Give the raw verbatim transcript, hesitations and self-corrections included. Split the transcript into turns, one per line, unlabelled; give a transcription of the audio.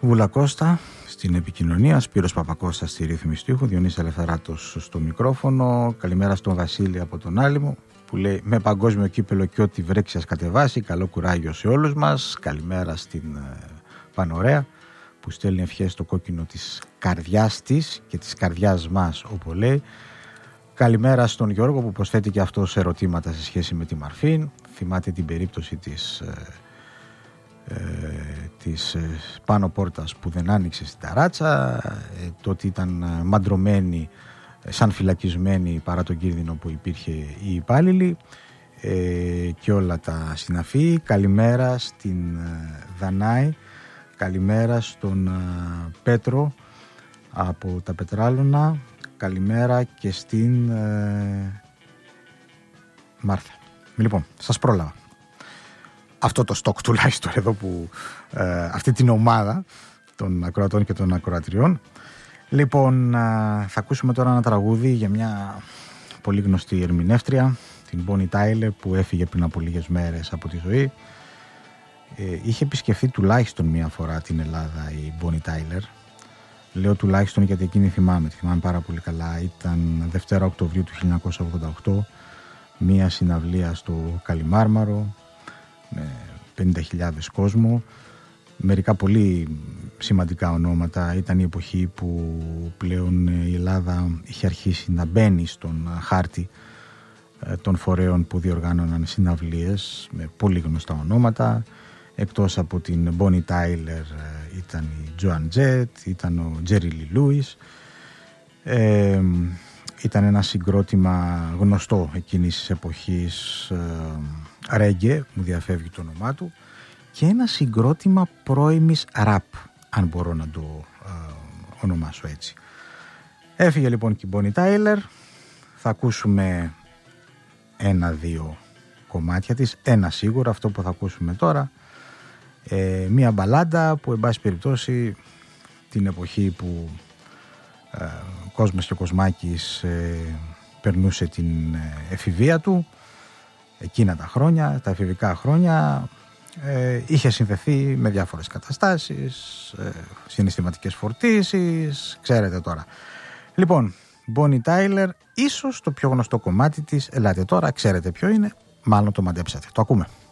Βούλα Κώστα στην επικοινωνία, Σπύρος Παπακώστας στη ρύθμιση του ήχου, Διονύσης Ελευθεράτος στο μικρόφωνο. Καλημέρα στον Βασίλη από τον Άλυμο που λέει με παγκόσμιο κύπελο και ό,τι βρέξει ας κατεβάσει. Καλό κουράγιο σε όλους μας. Καλημέρα στην Πανωρέα που στέλνει ευχές στο κόκκινο της καρδιάς της και της καρδιάς μας, όπου λέει. Καλημέρα στον Γιώργο που προσθέτει και αυτός ερωτήματα σε σχέση με τη Μαρφίν. Θυμάται την περίπτωση της, ε, της ε, πάνω πόρτας που δεν άνοιξε στην ταράτσα, ε, το ότι ήταν μαντρωμένη, σαν φυλακισμένη παρά τον κίνδυνο που υπήρχε η υπάλληλη, ε, και όλα τα συναφή. Καλημέρα στην ε, Δανάη, καλημέρα στον ε, Πέτρο από τα Πετράλωνα. Καλημέρα και στην ε, Μάρθα. Λοιπόν, σας πρόλαβα. Αυτό το στόκ τουλάχιστον εδώ που ε, αυτή την ομάδα των ακροατών και των ακροατριών. Λοιπόν, ε, θα ακούσουμε τώρα ένα τραγούδι για μια πολύ γνωστή ερμηνεύτρια, την Bonnie Tyler, που έφυγε πριν από λίγες μέρες από τη ζωή. Ε, είχε επισκεφθεί τουλάχιστον μία φορά την Ελλάδα η Bonnie Tyler. Λέω τουλάχιστον γιατί εκείνη θυμάμαι, τη θυμάμαι πάρα πολύ καλά. Ήταν Δευτέρα Οκτωβρίου του χίλια εννιακόσια ογδόντα οκτώ, μία συναυλία στο Καλιμάρμαρο με πενήντα χιλιάδες κόσμο, μερικά πολύ σημαντικά ονόματα. Ήταν η εποχή που πλέον η Ελλάδα είχε αρχίσει να μπαίνει στον χάρτη των φορέων που διοργάνωναν συναυλίες με πολύ γνωστά ονόματα. Εκτός από την Bonnie Tyler ήταν η Joan Jett, ήταν ο Jerry Lee Lewis. Ε, ήταν ένα συγκρότημα γνωστό εκείνης της εποχής, ε, reggae, μου διαφεύγει το όνομά του, και ένα συγκρότημα πρώιμης rap, αν μπορώ να το ε, ονομάσω έτσι. Έφυγε λοιπόν και η Bonnie Tyler. Θα ακούσουμε ένα-δύο κομμάτια της, ένα σίγουρα, αυτό που θα ακούσουμε τώρα. Ε, μία μπαλάντα που εν πάση περιπτώσει την εποχή που ε, ο Κόσμος και ο Κοσμάκης ε, περνούσε την ε, εφηβεία του, εκείνα τα χρόνια, τα εφηβικά χρόνια, ε, είχε συνδεθεί με διάφορες καταστάσεις, ε, συναισθηματικές φορτίσεις, ξέρετε τώρα. Λοιπόν, Bonnie Tyler, ίσως το πιο γνωστό κομμάτι της, ελάτε τώρα, ξέρετε ποιο είναι, μάλλον το μαντέψατε, το ακούμε.